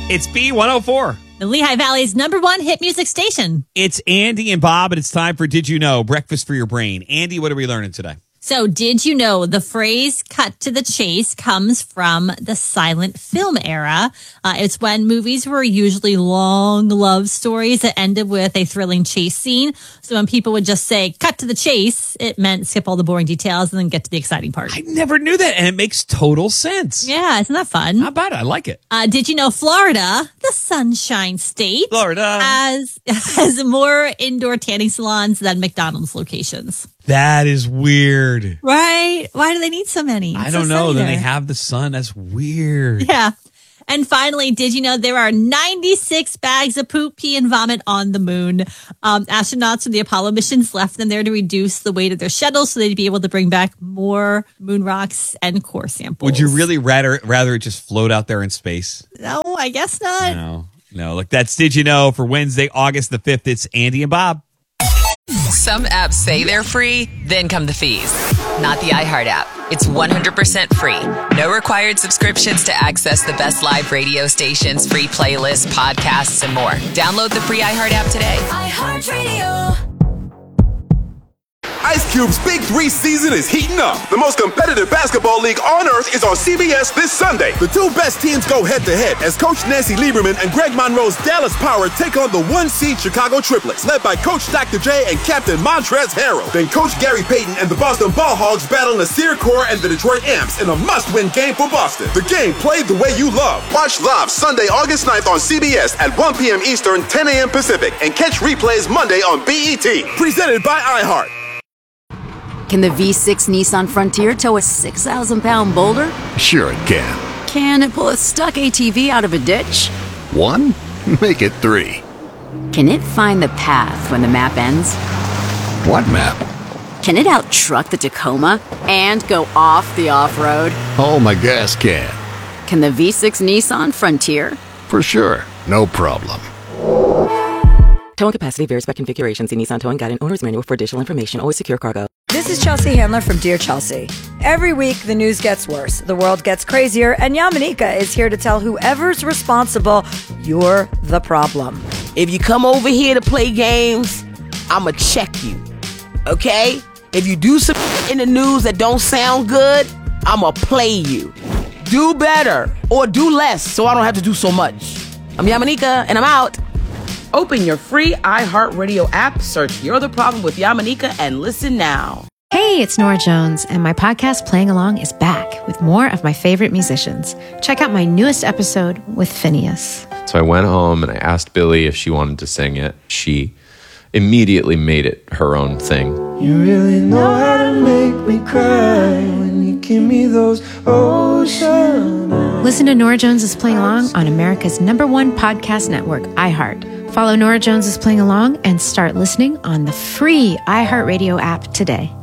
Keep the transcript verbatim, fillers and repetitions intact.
It's B one oh four. The Lehigh Valley's number one hit music station. It's Andy and Bob, and it's time for Did You Know? Breakfast for your brain. Andy, what are we learning today? So, did you know the phrase cut to the chase comes from the silent film era? Uh, it's when movies were usually long love stories that ended with a thrilling chase scene. So, when people would just say cut to the chase, it meant skip all the boring details and then get to the exciting part. I never knew that, and it makes total sense. Yeah, isn't that fun? How about it? I like it. Uh, did you know Florida, the Sunshine State, Florida has, has more indoor tanning salons than McDonald's locations? That is weird. Right? Why do they need so many? It's I don't so know. Then there. they have the sun. That's weird. Yeah. And finally, did you know there are ninety-six bags of poop, pee, and vomit on the moon? Um, astronauts from the Apollo missions left them there to reduce the weight of their shuttles so they'd be able to bring back more moon rocks and core samples. Would you really rather rather it just float out there in space? No, I guess not. No. No. Look, that's Did You Know for Wednesday, August the fifth. It's Andy and Bob. Some apps say they're free, then come the fees. Not the iHeart app. It's one hundred percent free. No required subscriptions to access the best live radio stations, free playlists, podcasts, and more. Download the free iHeart app today. iHeartRadio. Ice Cube's Big Three season is heating up. The most competitive basketball league on earth is on C B S this Sunday. The two best teams go head-to-head as Coach Nancy Lieberman and Greg Monroe's Dallas Power take on the one-seed Chicago Triplets, led by Coach Doctor J and Captain Montrezl Harrell. Then Coach Gary Payton and the Boston Ball Hogs battle Nasir Kaur and the Detroit Amps in a must-win game for Boston. The game played the way you love. Watch live Sunday, August ninth on C B S at one p.m. Eastern, ten a.m. Pacific, and catch replays Monday on B E T. Presented by iHeart. Can the V six Nissan Frontier tow a six thousand pound boulder? Sure it can. Can it pull a stuck A T V out of a ditch? One? Make it three. Can it find the path when the map ends? What map? Can it out-truck the Tacoma and go off the off-road? Oh, my gas can. Can the V six Nissan Frontier? For sure. No problem. Towing capacity varies by configuration. See Nissan Towing Guide and Owner's Manual for additional information. Always secure cargo. This is Chelsea Handler from Dear Chelsea. Every week, the news gets worse, the world gets crazier, and Yamanika is here to tell whoever's responsible, you're the problem. If you come over here to play games, I'ma check you, okay? If you do some in the news that don't sound good, I'ma play you. Do better, or do less, so I don't have to do so much. I'm Yamanika, and I'm out. Open your free iHeartRadio app, search You're the Problem with Yamanika, and listen now. Hey, it's Nora Jones, and my podcast Playing Along is back with more of my favorite musicians. Check out my newest episode with Phineas. So I went home and I asked Billy if she wanted to sing it. She immediately made it her own thing. You really know how to make me cry when you give me those ocean eyes. Listen to Nora Jones is Playing Along on America's number one podcast network, iHeart. Follow Nora Jones is Playing Along and start listening on the free iHeartRadio app today.